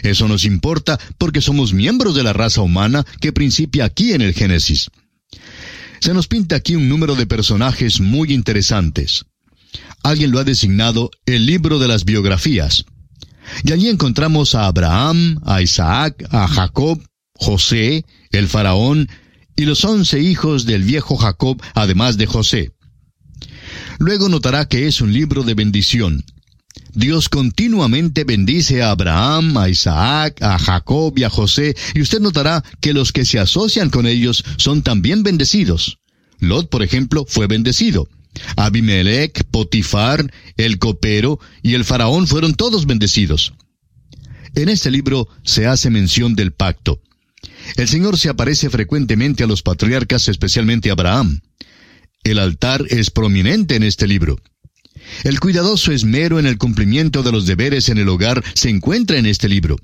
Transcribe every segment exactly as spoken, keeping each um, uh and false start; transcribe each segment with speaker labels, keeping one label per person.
Speaker 1: Eso nos importa porque somos miembros de la raza humana que principia aquí en el Génesis. Se nos pinta aquí un número de personajes muy interesantes. Alguien lo ha designado el libro de las biografías. Y allí encontramos a Abraham, a Isaac, a Jacob, José, el faraón, y los once hijos del viejo Jacob, además de José. Luego notará que es un libro de bendición. Dios continuamente bendice a Abraham, a Isaac, a Jacob y a José, y usted notará que los que se asocian con ellos son también bendecidos. Lot, por ejemplo, fue bendecido. Abimelech, Potifar, el copero y el faraón fueron todos bendecidos. En este libro se hace mención del pacto. El Señor se aparece frecuentemente a los patriarcas, especialmente a Abraham. El altar es prominente en este libro. El cuidadoso esmero en el cumplimiento de los deberes en el hogar se encuentra en este libro.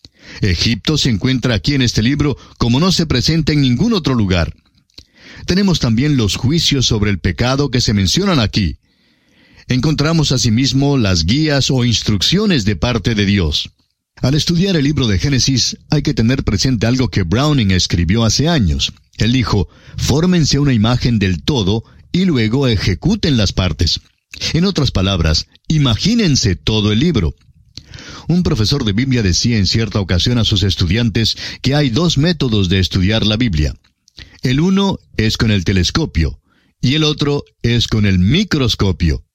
Speaker 1: Egipto se encuentra aquí en este libro como no se presenta en ningún otro lugar. Tenemos también los juicios sobre el pecado que se mencionan aquí. Encontramos asimismo las guías o instrucciones de parte de Dios. Al estudiar el libro de Génesis, hay que tener presente algo que Browning escribió hace años. Él dijo, fórmense una imagen del todo y luego ejecuten las partes. En otras palabras, imagínense todo el libro. Un profesor de Biblia decía en cierta ocasión a sus estudiantes que hay dos métodos de estudiar la Biblia. El uno es con el telescopio y el otro es con el microscopio.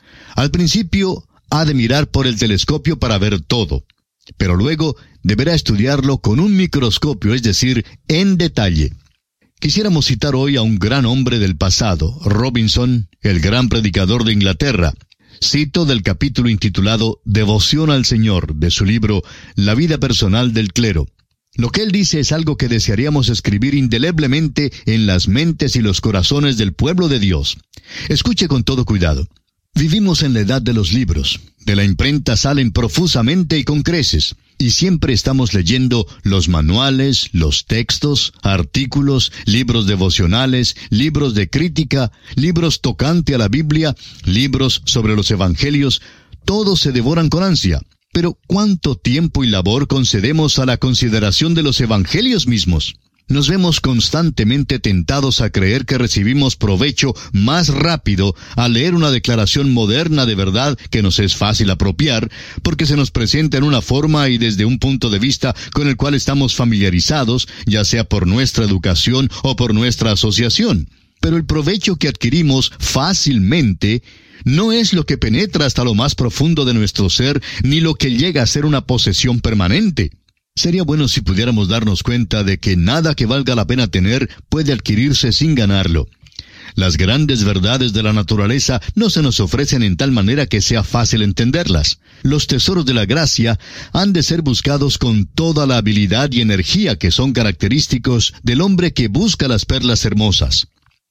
Speaker 1: Al principio ha de mirar por el telescopio para ver todo, pero luego deberá estudiarlo con un microscopio, es decir, en detalle. Quisiéramos citar hoy a un gran hombre del pasado, Robinson, el gran predicador de Inglaterra. Cito del capítulo intitulado Devoción al Señor, de su libro La vida personal del clero. Lo que él dice es algo que desearíamos escribir indeleblemente en las mentes y los corazones del pueblo de Dios. Escuche con todo cuidado. Vivimos en la edad de los libros. De la imprenta salen profusamente y con creces. Y siempre estamos leyendo los manuales, los textos, artículos, libros devocionales, libros de crítica, libros tocante a la Biblia, libros sobre los evangelios. Todos se devoran con ansia. Pero ¿cuánto tiempo y labor concedemos a la consideración de los evangelios mismos? Nos vemos constantemente tentados a creer que recibimos provecho más rápido al leer una declaración moderna de verdad que nos es fácil apropiar, porque se nos presenta en una forma y desde un punto de vista con el cual estamos familiarizados, ya sea por nuestra educación o por nuestra asociación. Pero el provecho que adquirimos fácilmente no es lo que penetra hasta lo más profundo de nuestro ser, ni lo que llega a ser una posesión permanente. Sería bueno si pudiéramos darnos cuenta de que nada que valga la pena tener puede adquirirse sin ganarlo. Las grandes verdades de la naturaleza no se nos ofrecen en tal manera que sea fácil entenderlas. Los tesoros de la gracia han de ser buscados con toda la habilidad y energía que son característicos del hombre que busca las perlas hermosas.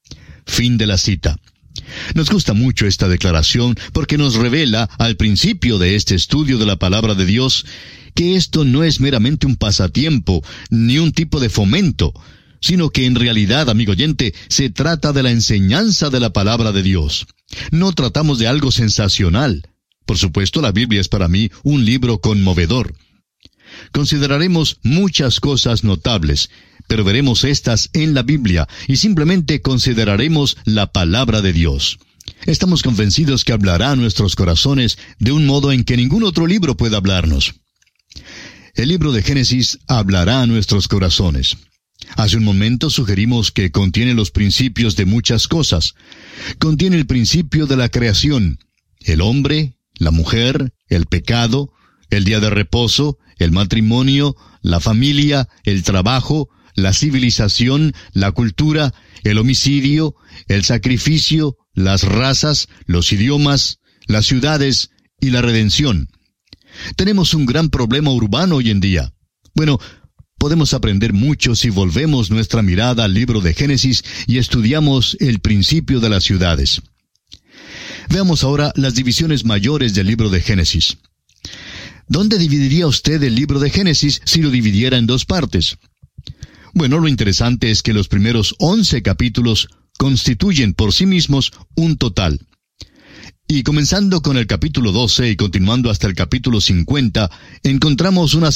Speaker 1: Fin de la cita. Nos gusta mucho esta declaración porque nos revela, al principio de este estudio de la palabra de Dios, que esto no es meramente un pasatiempo, ni un tipo de fomento, sino que en realidad, amigo oyente, se trata de la enseñanza de la palabra de Dios. No tratamos de algo sensacional. Por supuesto, la Biblia es para mí un libro conmovedor. Consideraremos muchas cosas notables, pero veremos estas en la Biblia y simplemente consideraremos la palabra de Dios. Estamos convencidos que hablará a nuestros corazones de un modo en que ningún otro libro puede hablarnos. El libro de Génesis hablará a nuestros corazones. Hace un momento sugerimos que contiene los principios de muchas cosas. Contiene el principio de la creación, el hombre, la mujer, el pecado, el día de reposo, el matrimonio, la familia, el trabajo, la civilización, la cultura, el homicidio, el sacrificio, las razas, los idiomas, las ciudades y la redención. Tenemos un gran problema urbano hoy en día. Bueno, podemos aprender mucho si volvemos nuestra mirada al libro de Génesis y estudiamos el principio de las ciudades. Veamos ahora las divisiones mayores del libro de Génesis. ¿Dónde dividiría usted el libro de Génesis si lo dividiera en dos partes? Bueno, lo interesante es que los primeros once capítulos constituyen por sí mismos un total. Y comenzando con el capítulo doce y continuando hasta el capítulo cincuenta, encontramos una